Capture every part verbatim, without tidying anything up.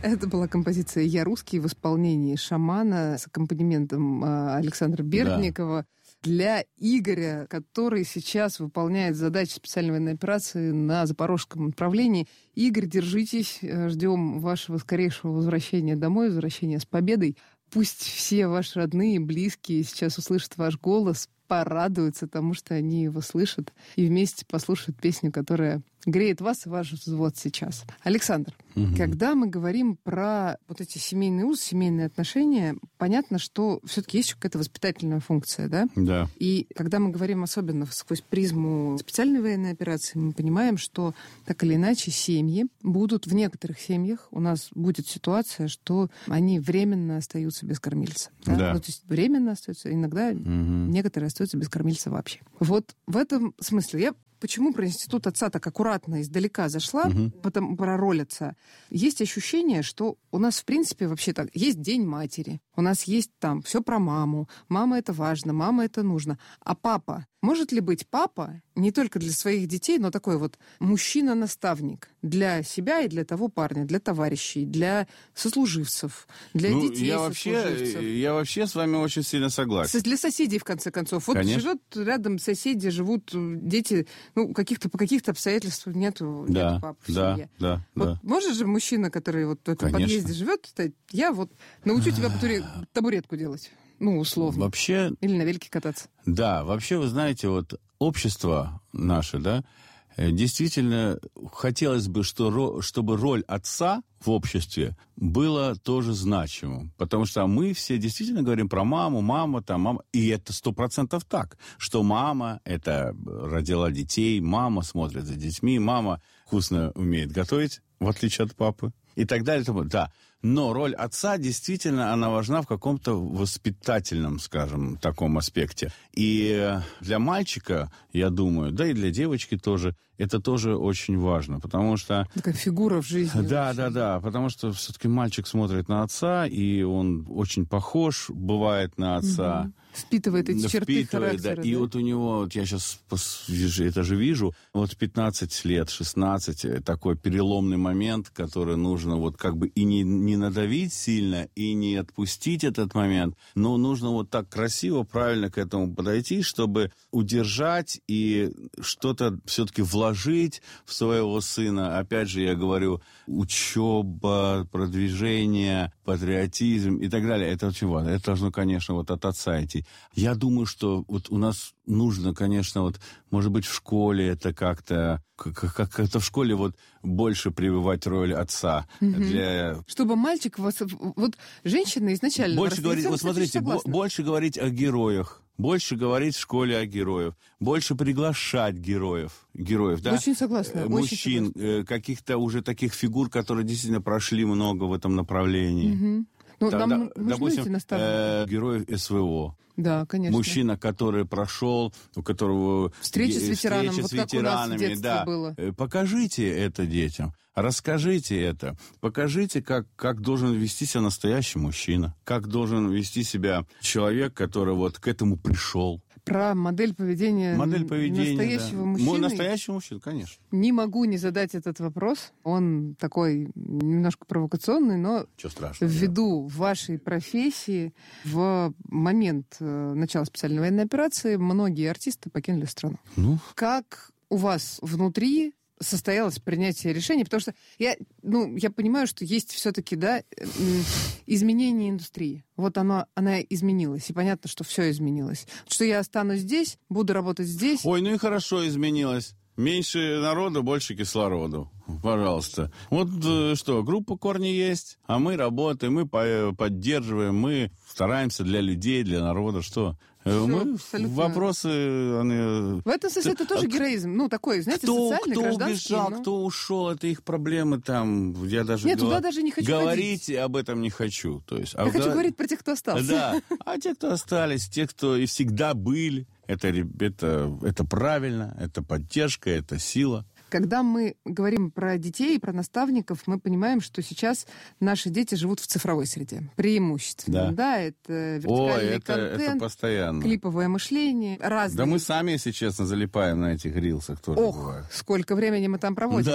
Это была композиция «Я русский» в исполнении шамана с аккомпанементом Александра Бердникова. Да. Для Игоря, который сейчас выполняет задачи специальной военной операции на Запорожском направлении. Игорь, держитесь, ждем вашего скорейшего возвращения домой, возвращения с победой. Пусть все ваши родные, близкие сейчас услышат ваш голос, порадуются тому, что они его слышат, и вместе послушают песню, которая греет вас и ваш взвод сейчас. Александр, угу. когда мы говорим про вот эти семейные узы, семейные отношения, понятно, что все-таки есть какая-то воспитательная функция, да? Да. И когда мы говорим особенно сквозь призму специальной военной операции, мы понимаем, что так или иначе семьи будут, в некоторых семьях у нас будет ситуация, что они временно остаются без кормильца. Да? Да. Ну, то есть временно остаются, иногда угу. некоторые остаются без кормильца вообще. Вот в этом смысле я почему про институт отца так аккуратно издалека зашла, угу. потом про роль отца. Есть ощущение, что у нас, в принципе, вообще так, есть День матери, у нас есть там все про маму, мама это важно, мама это нужно. А папа, может ли быть папа не только для своих детей, но такой вот мужчина-наставник для себя и для того парня, для товарищей, для сослуживцев, для ну, детей я сослуживцев? Вообще, я вообще с вами очень сильно согласен. Для соседей, в конце концов. Вот Конечно. живет рядом соседи, живут дети, ну, каких-то, по каких-то обстоятельствам нету, да, нету пап в да, семье. Да, вот да. может же мужчина, который вот в этом Конечно. подъезде живет, сказать, я вот научу тебя табуретку делать? Ну, условно. Вообще... Или на велике кататься. Да, вообще, вы знаете, вот общество наше, да, действительно хотелось бы, что, чтобы роль отца в обществе была тоже значимым. Потому что мы все действительно говорим про маму, мама, там, мама. И это сто процентов так, что мама это родила детей, мама смотрит за детьми, мама вкусно умеет готовить, в отличие от папы. И так далее. Да. Но роль отца действительно, она важна в каком-то воспитательном, скажем, таком аспекте. И для мальчика, я думаю, да и для девочки тоже, это тоже очень важно, потому что... Такая фигура в жизни. Да, вообще. да, да, потому что все-таки мальчик смотрит на отца, и он очень похож бывает на отца. Угу. Впитывает эти черты характера. Да. Да. И вот у него, вот я сейчас это же вижу, вот пятнадцать лет, шестнадцать, такой переломный момент, который нужно вот как бы и не, не надавить сильно, и не отпустить этот момент, но нужно вот так красиво, правильно к этому подойти, чтобы удержать и что-то все-таки вложить в своего сына. Опять же, я говорю, учеба, продвижение, патриотизм и так далее. Это очень важно. Это должно, конечно, вот от отца идти. Я думаю, что вот у нас нужно, конечно, вот, может быть, в школе это как-то, как- как-то в школе вот больше прививать роль отца. Угу. Для... Чтобы мальчик, вас, вот женщина изначально... Больше говорить, вот смотрите, бо- больше говорить о героях. Больше говорить в школе о героях. Больше приглашать героев. Героев, да? Очень согласна. Мужчин, очень согласна. каких-то уже таких фигур, которые действительно прошли много в этом направлении. Угу. Ну, Да, нам да, нужны допустим, эти наставники. э, героев СВО. Да, конечно. Мужчина, который прошел, у которого... Встреча с ветераном, встреча вот с как у нас в ветеранами, детстве да. было. Покажите это детям, расскажите это. Покажите, как, как должен вести себя настоящий мужчина, как должен вести себя человек, который вот к этому пришел. Про модель поведения, модель поведения настоящего да. мужчины. Мой настоящий мужчина, конечно. Не могу не задать этот вопрос. Он такой немножко провокационный, но ввиду да. вашей профессии в момент начала специальной военной операции многие артисты покинули страну. Ну? Как у вас внутри состоялось принятие решений? Потому что я, ну, я понимаю, что есть все-таки да, изменение индустрии. Вот оно, она изменилась, и понятно, что все изменилось. Что я останусь здесь, буду работать здесь. Ой, ну и хорошо изменилось. Меньше народу, больше кислороду. Пожалуйста. Вот э, что, группа «Корни» есть, а мы работаем, мы по- поддерживаем, мы стараемся для людей, для народа. Что? Все, мы абсолютно. Вопросы... Они... В этом смысле это тоже героизм. Ну, такой, знаете, кто, социальный, кто гражданский. Убежал, но... кто ушел, это их проблемы там. Я даже Нет, гов... туда даже не хочу говорить ходить. об этом не хочу. То есть, Я а хочу да... говорить про тех, кто остался. Да, а те, кто остались, те, кто и всегда были, это, это, это правильно, это поддержка, это сила. Когда мы говорим про детей, про наставников, мы понимаем, что сейчас наши дети живут в цифровой среде. Преимущественно. Да, да это вертикальный О, это, контент, это постоянно. Клиповое мышление, разные. Да мы сами, если честно, залипаем на этих рилсах тоже. Ох, бывает. Сколько времени мы там проводим.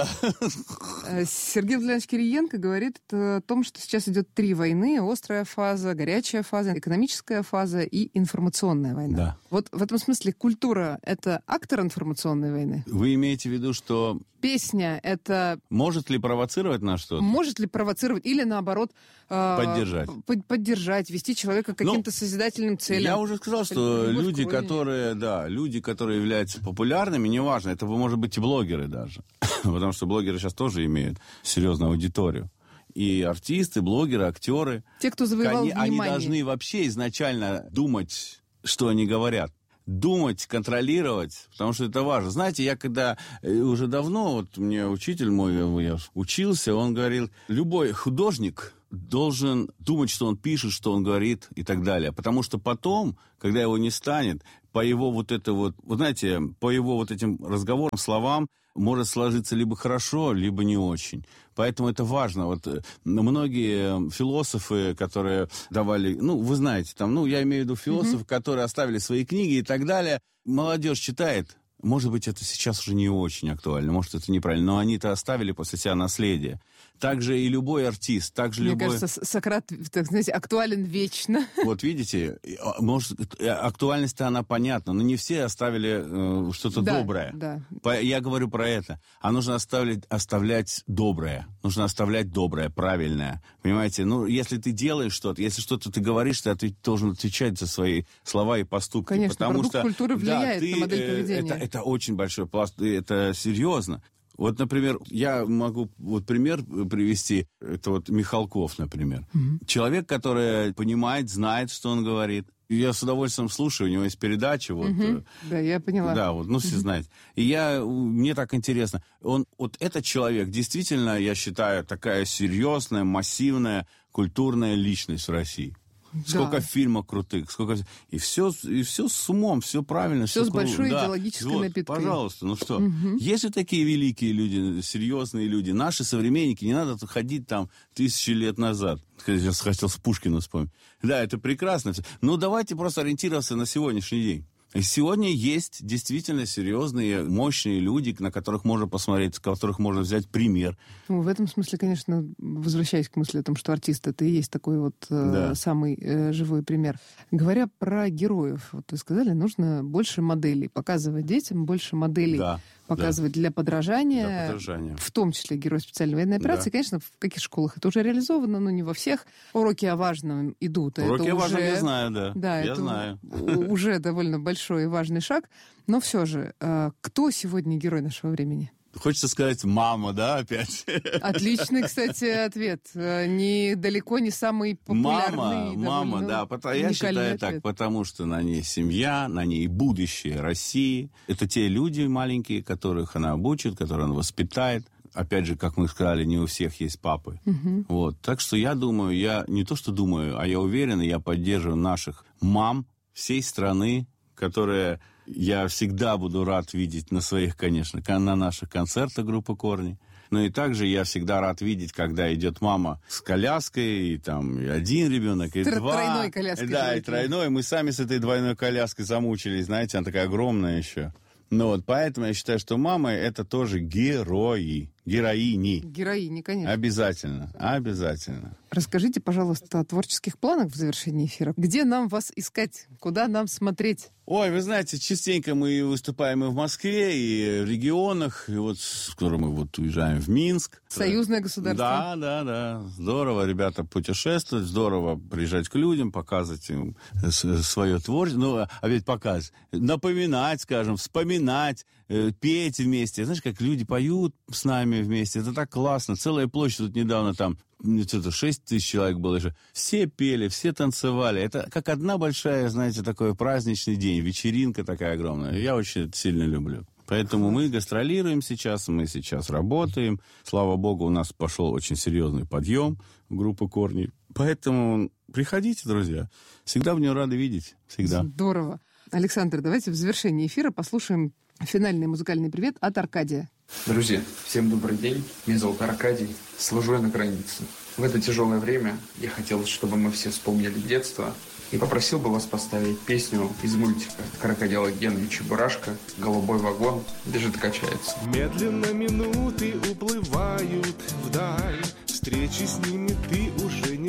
Да. Сергей Владимирович Кириенко говорит о том, что сейчас идет три войны. Острая фаза, горячая фаза, экономическая фаза и информационная война. Да. Вот в этом смысле культура — это актор информационной войны? Вы имеете в виду, что... Песня — это... Может ли провоцировать на что-то? Может ли провоцировать или, наоборот... Э, поддержать. Под, поддержать, вести человека к каким-то ну, созидательным целям. Я уже сказал, что люди, которые, да, люди, которые являются популярными, неважно, это может быть и блогеры даже. Потому что блогеры сейчас тоже имеют серьезную аудиторию. И артисты, блогеры, актеры. Те, кто завоевал они, внимание. Они должны вообще изначально думать, что они говорят. Думать, контролировать, потому что это важно. Знаете, я когда уже давно, вот мне учитель мой, я учился, он говорил, любой художник должен думать, что он пишет, что он говорит и так далее. Потому что потом, когда его не станет, по его вот это вот, вы знаете, по его вот этим разговорам, словам, может сложиться либо хорошо, либо не очень. Поэтому это важно. Вот многие философы, которые давали, ну, вы знаете, там, ну, я имею в виду философов, mm-hmm. которые оставили свои книги и так далее. Молодежь читает. Может быть, это сейчас уже не очень актуально, может, это неправильно, но они-то оставили после себя наследие. Также и любой артист, также Мне любой... кажется, Сократ, так знаете, актуален вечно. Вот видите, может, актуальность-то она понятна, но не все оставили э, что-то да, доброе. Да. Я говорю про это. А нужно оставлять, оставлять доброе. Нужно оставлять доброе, правильное. Понимаете, ну, если ты делаешь что-то, если что-то ты говоришь, ты ответ, должен отвечать за свои слова и поступки. Конечно, потому продукт что, культуры влияет да, ты, на модель поведения. Это, это очень большой пласт, это серьезно. Вот, например, я могу вот пример привести. Это вот Михалков, например. Mm-hmm. Человек, который понимает, знает, что он говорит. Я с удовольствием слушаю, у него есть передача. Вот, mm-hmm. Да, я поняла. Да, вот, ну, все mm-hmm. знаете. И я, мне так интересно. Он, вот этот человек действительно, я считаю, такая серьезная, массивная, культурная личность в России. Сколько да. фильмов крутых, сколько... И все, и все с умом, все правильно. Все, все с большой да. идеологической вот, напиткой. Пожалуйста, ну что. Угу. Есть же такие великие люди, серьезные люди. Наши современники, не надо ходить там тысячи лет назад. Я сейчас хотел с Пушкина вспомнить. Да, это прекрасно. Но давайте просто ориентироваться на сегодняшний день. Сегодня есть действительно серьезные, мощные люди, на которых можно посмотреть, с которых можно взять пример. Ну, в этом смысле, конечно, возвращаясь к мысли о том, что артист — это и есть такой вот да. э, самый э, живой пример. Говоря про героев, вот вы сказали, нужно больше моделей, показывать детям больше моделей. Да. Показывать да. для подражания, для подражания, в том числе герой специальной военной операции. Да. Конечно, в каких школах это уже реализовано, но не во всех. Уроки о важном идут. Уроки это о уже, важном я знаю, да. Да, я это знаю. уже довольно большой и важный шаг. Но все же, кто сегодня герой нашего времени? Хочется сказать «мама», да, опять? Отличный, кстати, ответ. Не, далеко не самый популярный. Мама, мама, да. Потому, я считаю ответ. Так, потому что на ней семья, на ней будущее России. Это те люди маленькие, которых она обучит, которые она воспитает. Опять же, как мы сказали, не у всех есть папы. Угу. Вот. Так что я думаю, я не то что думаю, а я уверен, я поддерживаю наших мам всей страны, которые... Я всегда буду рад видеть на своих, конечно, на наших концертах группы «Корни». Но и также я всегда рад видеть, когда идет мама с коляской, и там и один ребенок, и Тр- два. Тройной коляской. Да, и тройной. Мы сами с этой двойной коляской замучились, знаете, она такая огромная еще. Ну вот, поэтому я считаю, что мамы — это тоже герои, героини. Героини, конечно. Обязательно, обязательно. Расскажите, пожалуйста, о творческих планах в завершении эфира. Где нам вас искать? Куда нам смотреть? Ой, вы знаете, частенько мы выступаем и в Москве, и в регионах, и вот скоро мы вот уезжаем в Минск. Союзное государство. Да, да, да. Здорово, ребята, путешествовать, здорово приезжать к людям, показывать им свое творчество. Ну, а ведь показывать, напоминать, скажем, вспоминать, петь вместе. Знаешь, как люди поют с нами вместе, это так классно. Целая площадь тут недавно там, что-то шесть тысяч человек было же. Все пели, все танцевали. Это как одна большая, знаете, такой праздничный день, вечеринка такая огромная. Я очень это сильно люблю. Поэтому мы гастролируем сейчас, мы сейчас работаем. Слава богу, у нас пошел очень серьезный подъем группы «Корни». Поэтому приходите, друзья. Всегда в нее рады видеть. Всегда. Здорово. Александр, давайте в завершении эфира послушаем финальный музыкальный привет от Аркадия. Друзья, всем добрый день. Меня зовут Аркадий. Служу я на границе. В это тяжелое время я хотел, чтобы мы все вспомнили детство. И попросил бы вас поставить песню из мультика «Крокодила Гена и Чебурашка». «Голубой вагон бежит, качается». Медленно минуты уплывают вдаль. Встречи с ними ты уже не